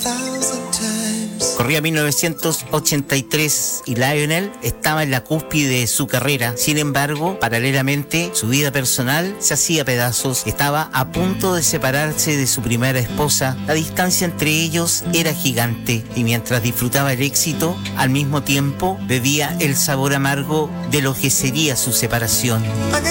Corría 1983 y Lionel estaba en la cúspide de su carrera. Sin embargo, paralelamente, su vida personal se hacía pedazos. Estaba a punto de separarse de su primera esposa. La distancia entre ellos era gigante y mientras disfrutaba el éxito, al mismo tiempo bebía el sabor amargo de lo que sería su separación.